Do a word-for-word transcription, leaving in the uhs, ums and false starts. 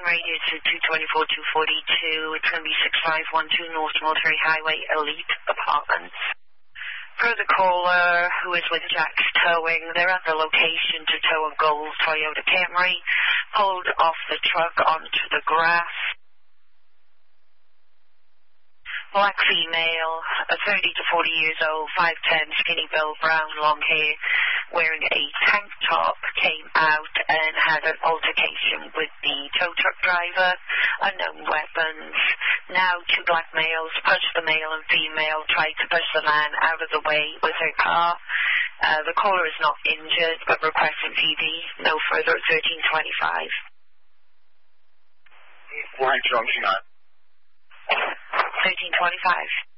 radio to two twenty-four, two forty-two. It's going to be six five one two North Mulberry Highway, Elite Apartments. Per the caller, who is with Jack's Towing, they're at the location to tow a gold Toyota Camry, pulled off the truck onto the grass. Black female, uh, thirty to forty years old, five ten, skinny build, brown, long hair, wearing a tank top, came out and had an altercation with the tow truck driver, unknown weapons. Now two black males pushed the male and female, tried to push the man out of the way with her car. Uh, the caller is not injured, but requesting P V. No further at thirteen twenty-five. Right, Junction nine. thirteen twenty-five.